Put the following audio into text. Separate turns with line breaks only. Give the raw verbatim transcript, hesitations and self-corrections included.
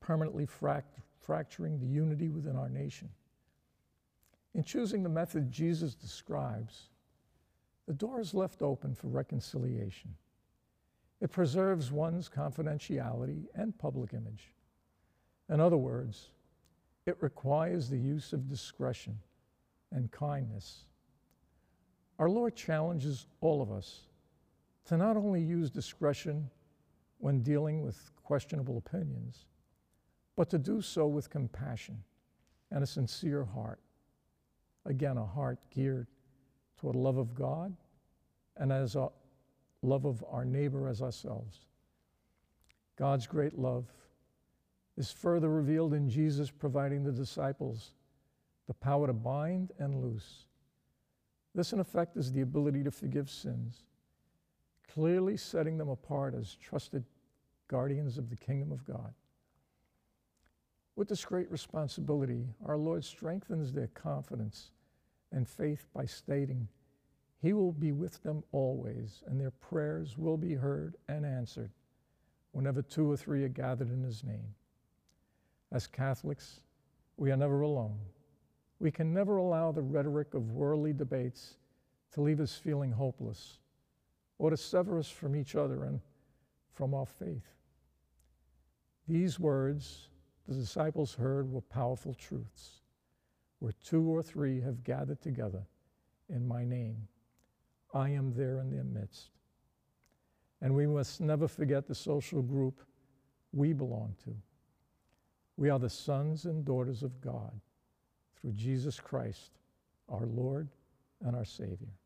permanently fract- fracturing the unity within our nation. In choosing the method Jesus describes, the door is left open for reconciliation. It preserves one's confidentiality and public image. In other words, it requires the use of discretion and kindness. Our Lord challenges all of us to not only use discretion when dealing with questionable opinions, but to do so with compassion and a sincere heart. Again, a heart geared toward love of God and as a love of our neighbor as ourselves. God's great love is further revealed in Jesus providing the disciples the power to bind and loose. This, in effect, is the ability to forgive sins, clearly setting them apart as trusted guardians of the kingdom of God. With this great responsibility, our Lord strengthens their confidence and faith by stating, He will be with them always, and their prayers will be heard and answered whenever two or three are gathered in His name. As Catholics, we are never alone. We can never allow the rhetoric of worldly debates to leave us feeling hopeless or to sever us from each other and from our faith. These words the disciples heard were powerful truths. Where two or three have gathered together in my name, I am there in their midst. And we must never forget the social group we belong to. We are the sons and daughters of God through Jesus Christ, our Lord and our Savior.